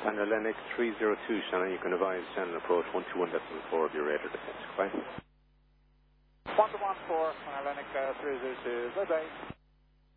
Channel Lennox 302, Shannon, you can advise channel approach 121.4 of your radar descent. Bye. 114, Channel Lennox 302, bye-bye.